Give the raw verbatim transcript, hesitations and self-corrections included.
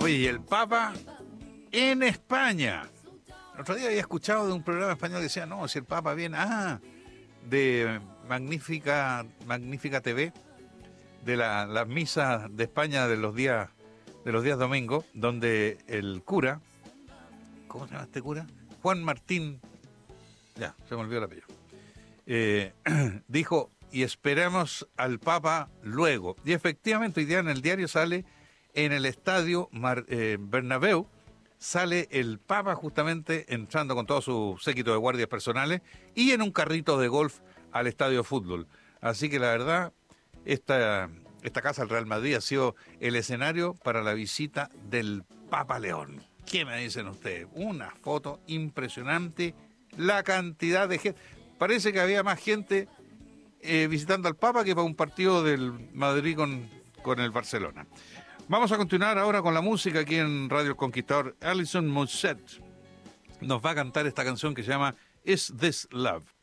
Oye, y el Papa en España. El otro día había escuchado de un programa español que decía, no, si el Papa viene, ah, de Magnífica, Magnífica T V, de la, las misas de España de los días, de los días domingos, donde el cura, ¿cómo se llama este cura? Juan Martín, ya, se me olvidó el apellido, eh, dijo, y esperamos al Papa luego. Y efectivamente, hoy día en el diario sale, en el estadio Mar, eh, Bernabéu, sale el Papa justamente entrando con todo su séquito de guardias personales y en un carrito de golf al estadio de fútbol. Así que la verdad, esta, esta casa del Real Madrid ha sido el escenario para la visita del Papa León. ¿Qué me dicen ustedes? Una foto impresionante, la cantidad de gente. Parece que había más gente eh, visitando al Papa que para un partido del Madrid con, con el Barcelona. Vamos a continuar ahora con la música aquí en Radio El Conquistador. Alison Mousset nos va a cantar esta canción que se llama Is This Love?